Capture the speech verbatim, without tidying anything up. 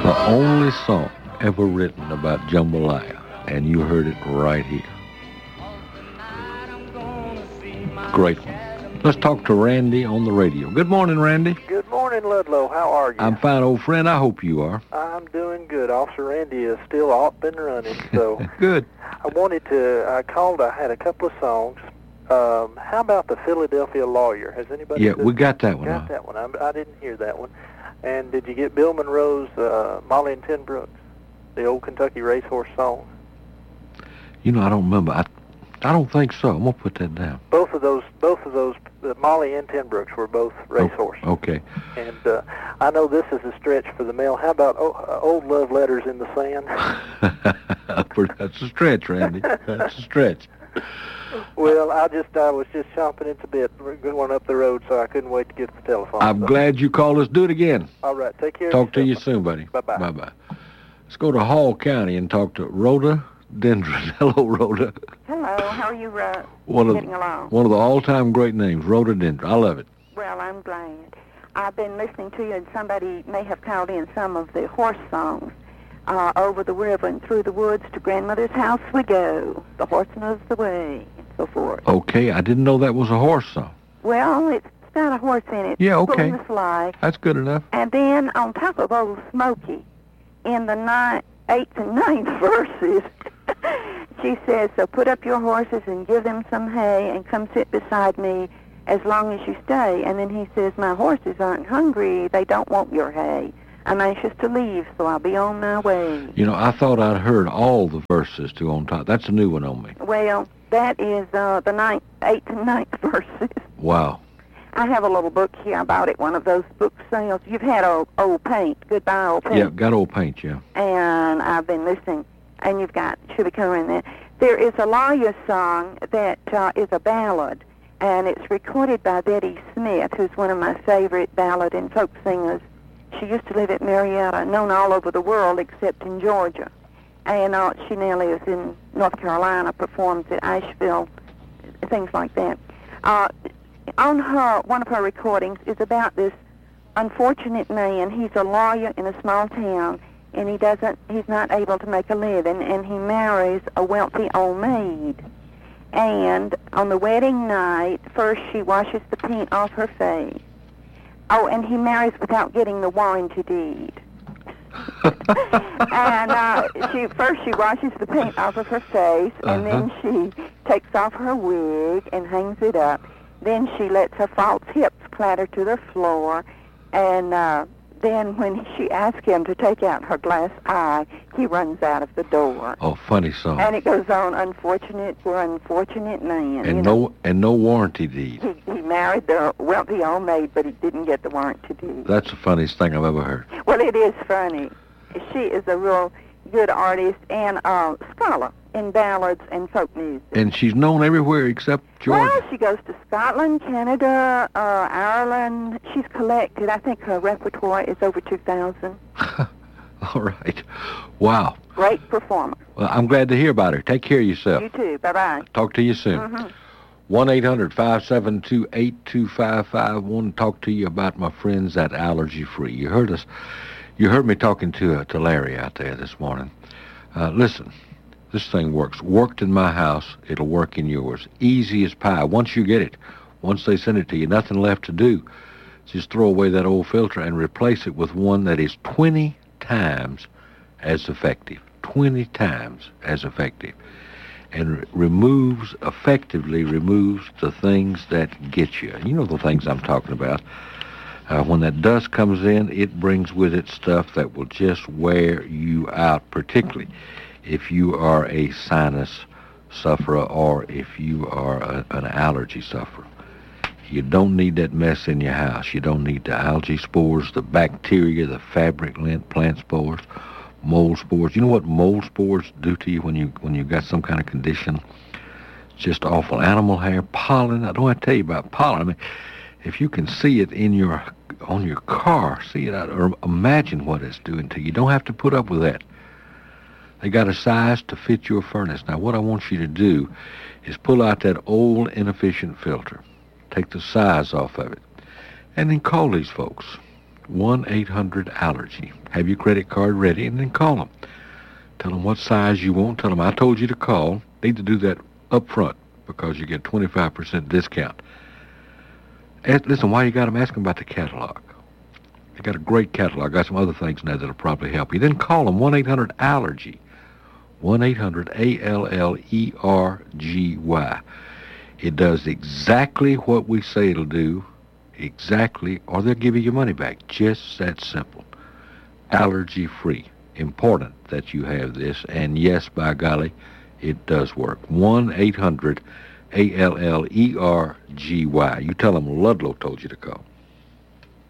The only song ever written about jambalaya, and you heard it right here. Great one. Let's talk to Randy on the radio. Good morning, Randy. Good morning, Ludlow. How are you? I'm fine, old friend. I hope you are. I'm doing good. Officer Randy is still up and running, so good. I wanted to. I called. I had a couple of songs. Um, how about the Philadelphia Lawyer? Has anybody? Yeah, we got that one. Got on. that one. I, I didn't hear that one. And did you get Bill Monroe's uh, Molly and Ten Brooks, the old Kentucky racehorse song? You know, I don't remember. I, I don't think so. I'm gonna put that down. Both of those, both of those, uh, Molly and Ten Brooks were both racehorse. Oh, okay. And uh, I know this is a stretch for the mail. How about oh, uh, Old Love Letters in the Sand? That's a stretch, Randy. That's a stretch. Well, I just I was just chomping at the bit. We're going up the road, so I couldn't wait to get the telephone. I'm so. glad you called us. Do it again. All right. Take care. Talk of to you yourself. soon, buddy. Bye-bye. Bye-bye. Let's go to Hall County and talk to Rhoda Dendron. Hello, Rhoda. Hello. How are you uh, one of, getting along? One of the all-time great names, Rhoda Dendron. I love it. Well, I'm glad. I've been listening to you, and somebody may have called in some of the horse songs. Uh, over the river and through the woods to grandmother's house we go. The horse knows the way, and so forth. Okay, I didn't know that was a horse song. Well, it's got a horse in it. Yeah, okay. Pulling the sleigh. That's good enough. And then on top of Old Smoky, in the ninth, eighth and ninth verses, she says, so put up your horses and give them some hay and come sit beside me as long as you stay. And then he says, my horses aren't hungry. They don't want your hay. I'm anxious to leave, so I'll be on my way. You know, I thought I'd heard all the verses to on top. That's a new one on me. Well, that is uh, the ninth, eighth and ninth verses. Wow. I have a little book here about it, one of those book sales. You've had old, old paint, Goodbye Old Paint. Yeah, got old paint, yeah. And I've been listening, and you've got Should Be Coming there. There is a lawyer song that uh, is a ballad, and it's recorded by Betty Smith, who's one of my favorite ballad and folk singers. She used to live at Marietta, known all over the world except in Georgia. And uh, she now lives in North Carolina, performs at Asheville, things like that. Uh, on her, one of her recordings is about this unfortunate man. He's a lawyer in a small town, and he doesn't, he's not able to make a living, and he marries a wealthy old maid. And on the wedding night, first she washes the paint off her face. Oh, and he marries without getting the warranty deed. and uh, she first she washes the paint off of her face, and uh-huh. then she takes off her wig and hangs it up. Then she lets her false hips clatter to the floor, and uh, then when she asks him to take out her glass eye, he runs out of the door. Oh, funny song. And it goes on, unfortunate, we're unfortunate man. And you no know? and no warranty deed. He, he married the wealthy old maid, but he didn't get the warranty deed. That's the funniest thing I've ever heard. Well, it is funny. She is a real good artist and a scholar in ballads and folk music. And she's known everywhere except Georgia. Well, she goes to Scotland, Canada, uh, Ireland. She's collected. I think her repertoire is over two thousand. All right. Wow. Great performer. Well, I'm glad to hear about her. Take care of yourself. You too. Bye-bye. Talk to you soon. Mm-hmm. one eight hundred five seven two eight two five five. I want to talk to you about my friends at Allergy Free. You heard us. You heard me talking to uh, to Larry out there this morning. Uh, listen, this thing works. Worked in my house, it'll work in yours. Easy as pie. Once you get it, once they send it to you, nothing left to do. Just throw away that old filter and replace it with one that is twenty times as effective. twenty times as effective. And re- removes, effectively removes the things that get you. You know the things I'm talking about. Uh, when that dust comes in, it brings with it stuff that will just wear you out, particularly if you are a sinus sufferer or if you are a, an allergy sufferer. You don't need that mess in your house. You don't need the algae spores, the bacteria, the fabric lint, plant spores, mold spores. You know what mold spores do to you when you when you got some kind of condition? It's just awful. Animal hair, pollen. I don't want to tell you about pollen. I mean, if you can see it in your on your car, see it out, or imagine what it's doing to you. You don't have to put up with that. They got a size to fit your furnace. Now, what I want you to do is pull out that old, inefficient filter. Take the size off of it. And then call these folks. one eight hundred allergy. Have your credit card ready and then call them. Tell them what size you want. Tell them I told you to call. Need to do that up front because you get twenty-five percent discount. Ask, listen, why you got them? Ask them about the catalog. They got a great catalog. Got some other things in there that'll probably help you. Then call them, one eight hundred allergy. one eight hundred A L L E R G Y. It does exactly what we say it'll do, exactly, or they'll give you your money back. Just that simple. Allergy-free. Important that you have this, and yes, by golly, it does work. one eight hundred A L L E R G Y. You tell them Ludlow told you to call.